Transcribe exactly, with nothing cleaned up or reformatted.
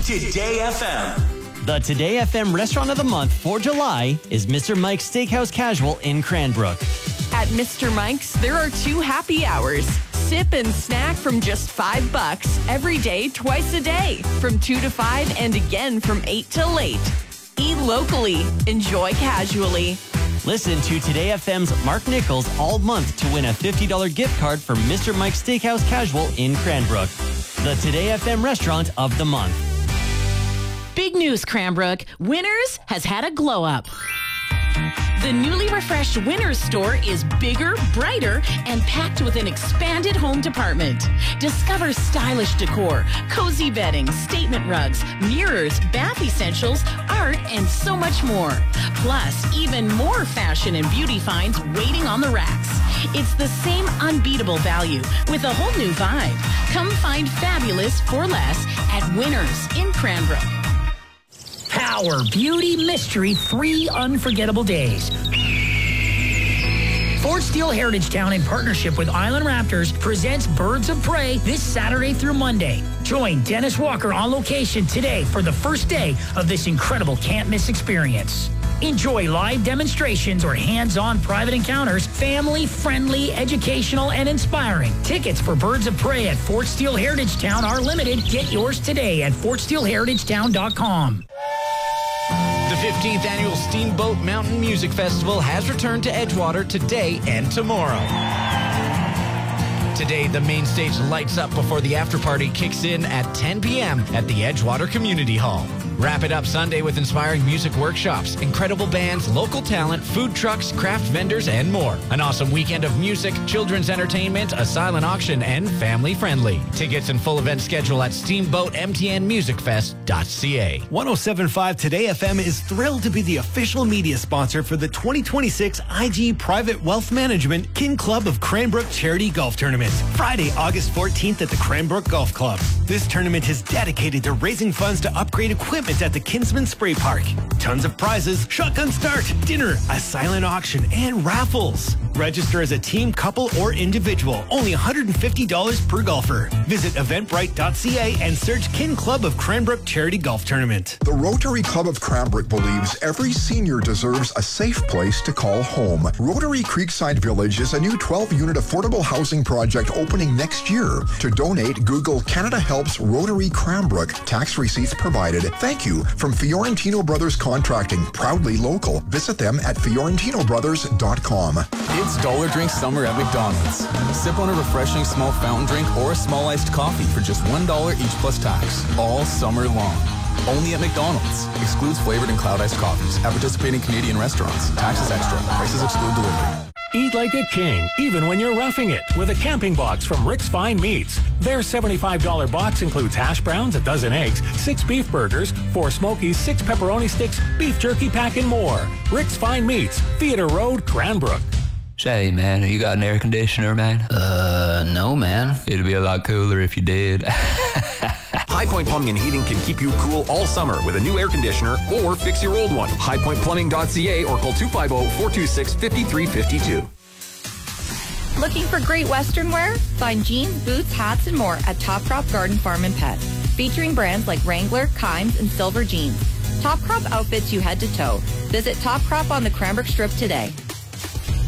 Today F M. The Today F M Restaurant of the Month for July is Mister Mike's Steakhouse Casual in Cranbrook. At Mister Mike's, there are two happy hours. Sip and snack from just five bucks every day, twice a day, from two to five and again from eight till eight. Eat locally, enjoy casually. Listen to Today F M's Mark Nichols all month to win a fifty dollars gift card from Mister Mike's Steakhouse Casual in Cranbrook. The Today F M Restaurant of the Month. Big news, Cranbrook. Winners has had a glow up. The newly refreshed Winners store is bigger, brighter, and packed with an expanded home department. Discover stylish decor, cozy bedding, statement rugs, mirrors, bath essentials, art, and so much more. Plus, even more fashion and beauty finds waiting on the racks. It's the same unbeatable value with a whole new vibe. Come find fabulous for less at Winners in Cranbrook. Power, beauty, mystery, three unforgettable days. Fort Steele Heritage Town, in partnership with Island Raptors, presents Birds of Prey this Saturday through Monday. Join Dennis Walker on location today for the first day of this incredible can't-miss experience. Enjoy live demonstrations or hands-on private encounters, family-friendly, educational, and inspiring. Tickets for Birds of Prey at Fort Steele Heritage Town are limited. Get yours today at fort steele heritage town dot com. The fifteenth Annual Steamboat Mountain Music Festival has returned to Edgewater today and tomorrow. Today, the main stage lights up before the after-party kicks in at ten p.m. at the Edgewater Community Hall. Wrap it up Sunday with inspiring music workshops, incredible bands, local talent, food trucks, craft vendors, and more. An awesome weekend of music, children's entertainment, a silent auction, and family-friendly. Tickets and full event schedule at steamboat m t n music fest dot c a. one oh seven point five Today F M is thrilled to be the official media sponsor for the twenty twenty-six I G Private Wealth Management Kin Club of Cranbrook Charity Golf Tournament, Friday, August fourteenth at the Cranbrook Golf Club. This tournament is dedicated to raising funds to upgrade equipment at the Kinsman Spray Park. Tons of prizes, shotgun start, dinner, a silent auction, and raffles. Register as a team, couple, or individual. Only one hundred fifty dollars per golfer. Visit eventbrite dot c a and search Kin Club of Cranbrook Charity Golf Tournament. The Rotary Club of Cranbrook believes every senior deserves a safe place to call home. Rotary Creekside Village is a new twelve-unit affordable housing project opening next year. To donate, Google Canada Helps Rotary Cranbrook. Tax receipts provided. Thank you from Fiorentino Brothers Contracting, proudly local. Visit them at fiorentino brothers dot com. It's Dollar Drink Summer at McDonald's. Sip on a refreshing small fountain drink or a small iced coffee for just one dollar each plus tax, all summer long. Only at McDonald's. Excludes flavored and cloud iced coffees at participating Canadian restaurants. Taxes extra. Prices exclude delivery. Eat like a king, even when you're roughing it, with a camping box from Rick's Fine Meats. Their seventy-five dollars box includes hash browns, a dozen eggs, six beef burgers, four smokies, six pepperoni sticks, beef jerky pack, and more. Rick's Fine Meats, Theatre Road, Cranbrook. Say, man, you got an air conditioner, man? Uh, no, man. It'd be a lot cooler if you did. High Point Plumbing and Heating can keep you cool all summer with a new air conditioner or fix your old one. high point plumbing dot c a or call two five zero, four two six, five three five two. Looking for great Western wear? Find jeans, boots, hats, and more at Top Crop Garden Farm and Pet. Featuring brands like Wrangler, Kimes, and Silver Jeans. Top Crop outfits you head to toe. Visit Top Crop on the Cranbrook Strip today.